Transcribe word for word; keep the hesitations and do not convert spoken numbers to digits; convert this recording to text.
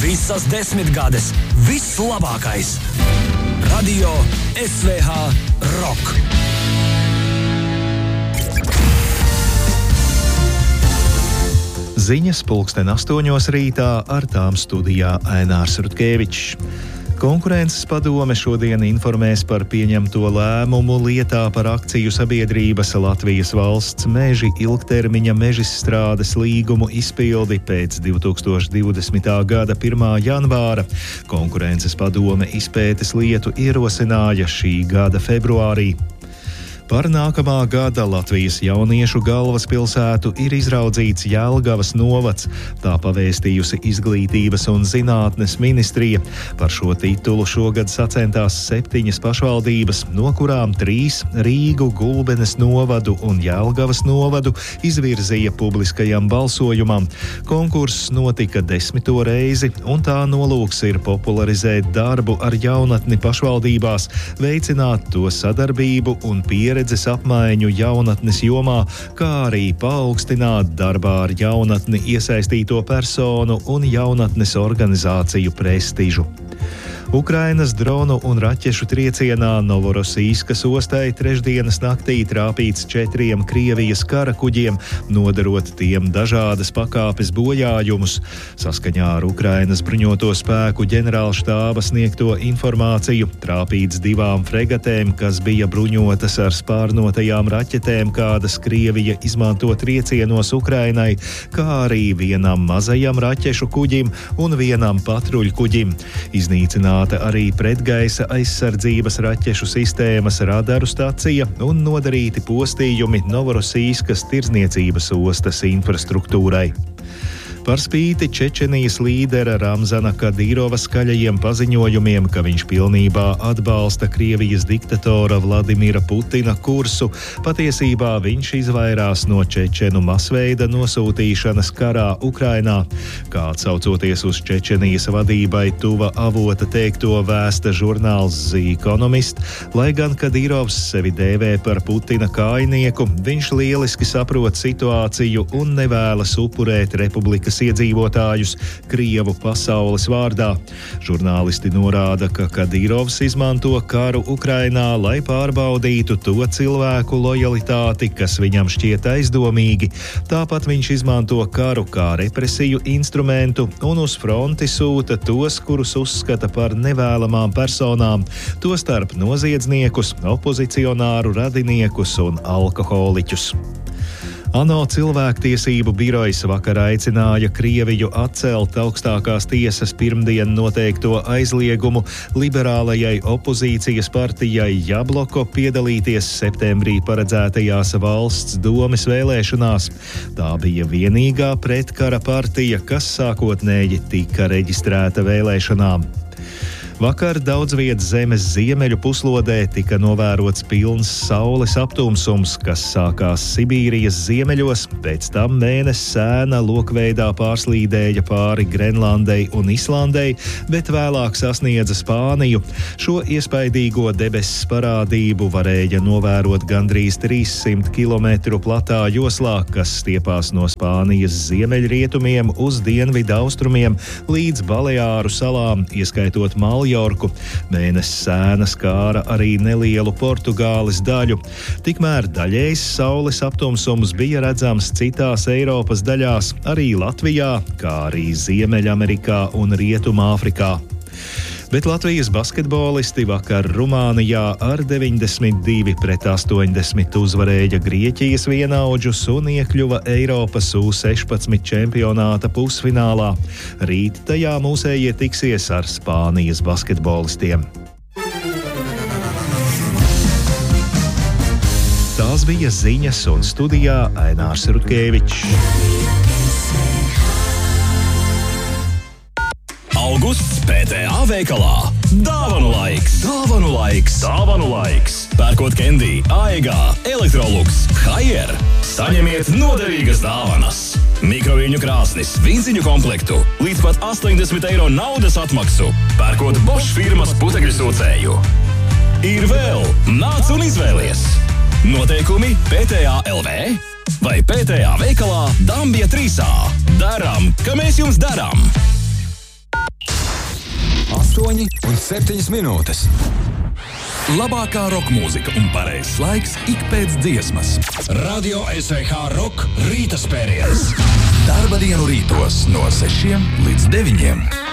Visas desmitgades, viss labākais. Radio S V H Rock. Ziņas pulksten astoņos rītā, ar tām studijā Ainārs Rutkevičs. Konkurences padome šodien informēs par pieņemto lēmumu lietā par akciju sabiedrības Latvijas Valsts meži ilgtermiņa mežizstrādes līgumu izpildi pēc divi tūkstoši divdesmitā gada pirmā janvāra. Konkurences padome izpētes lietu ierosināja šī gada februārī. Par nākamā gada Latvijas jauniešu galvaspilsētu ir izraudzīts Jelgavas novads, tā pavēstījusi Izglītības un zinātnes ministrija. Par šo titulu šogad sacentās septiņas pašvaldības, no kurām trīs Rīgu, Gulbenes novadu un Jelgavas novadu izvirzīja publiskajam balsojumam. Konkurss notika desmito reizi, un tā nolūks ir popularizēt darbu ar jaunatni pašvaldībās, veicināt to sadarbību un pieredzi Pieredzes apmaiņu jaunatnes jomā, kā arī paaugstināt darbā ar jaunatni iesaistīto personu un jaunatnes organizāciju prestižu. Ukrainas dronu un raķešu triecienā Novorosīskas ostai trešdienas naktī trāpīts četriem Krievijas karakuģiem, nodarot tiem dažādas pakāpes bojājumus. Saskaņā ar Ukrainas bruņoto spēku ģenerālštāba sniegto informāciju trāpīts divām fregatēm, kas bija bruņotas ar spārnotajām raķetēm, kādas Krievija izmanto triecienos Ukrainai, kā arī vienam mazajam raķešu kuģim un vienam patruļkuģim. Iznīcināt arī pretgaisa aizsardzības raķešu sistēmas radaru stacija un nodarīti postījumi Novorosīskas tirdzniecības ostas infrastruktūrai. Par spīti Čečenijas līdera Ramzana Kadīrova skaļajiem paziņojumiem, ka viņš pilnībā atbalsta Krievijas diktatora Vladimira Putina kursu, patiesībā viņš izvairās no čečenu masveida nosūtīšanas karā Ukrainā. Kā atsaucoties uz Čečenijas vadībai tuva avota teikto vēsta žurnāls The Economist, lai gan Kadīrovs sevi dēvē par Putina kājnieku, viņš lieliski saprot situāciju un nevēlas upurēt republikas iedzīvotājus Krievu pasaules vārdā. Žurnālisti norāda, ka Kadīrovs izmanto karu Ukrainā, lai pārbaudītu to cilvēku lojalitāti, kas viņam šķiet aizdomīgi. Tāpat viņš izmanto karu kā represiju instrumentu un uz fronti sūta tos, kurus uzskata par nevēlamām personām, tostarp noziedzniekus, opozicionāru radiniekus un alkoholiķus. ANO cilvēktiesību birojs vakar aicināja Krieviju atcelt augstākās tiesas pirmdien noteikto aizliegumu liberālajai opozīcijas partijai Jabloko piedalīties septembrī paredzētajās valsts domes vēlēšanās. Tā bija vienīgā pretkara partija, kas sākotnēji tika reģistrēta vēlēšanām. Vakar daudz vietas zemes ziemeļu puslodē tika novērots pilns saules aptumsums, kas sākās Sibīrijas ziemeļos, pēc tam mēness sēna lokveidā pārslīdēja pāri Grenlandei un Islandei, bet vēlāk sasniedza Spāniju. Šo iespaidīgo debesis parādību varēja novērot gandrīz trīssimt kilometru platā joslā, kas stiepās no Spānijas ziemeļrietumiem uz dienvidu austrumiem līdz Baleāru salām, ieskaitot Maljorku. Mēness sēna skāra arī nelielu Portugāles daļu. Tikmēr daļējs saules aptumsums bija redzams citās Eiropas daļās, arī Latvijā, kā arī Ziemeļamerikā un Rietumāfrikā. Bet Latvijas basketbolisti vakar Rumānijā ar deviņdesmit divi pret astoņdesmit uzvarēja Grieķijas vienaudžus un iekļuva Eiropas U sešpadsmit čempionāta pusfinālā. Rīt tajā mūsējie tiksies ar Spānijas basketbolistiem. Tās bija ziņas, un studijā Ainārs Rutkevičs. Augusts P T A veikalā. Dāvanu laiks! Dāvanu laiks! Dāvanu laiks! Pērkot Candy, Aigā, Electrolux, Haier, saņemiet noderīgas dāvanas! Mikroviļņu krāsnis, vinciņu komplektu, līdz pat astoņdesmit eiro naudas atmaksu, pērkot Bosch firmas putekļu sūcēju. Ir vēl! Nāc un izvēlies! Noteikumi P T A L V vai P T A veikalā Dambja trīs A. Darām, ka mēs jums darām! astoņi un septiņas minūtes. Labākā roka mūzika un pareizs laiks ik pēc dziesmas. Radio S V H Rock rīta spēriens. Darba dienu rītos no sešiem līdz deviņiem.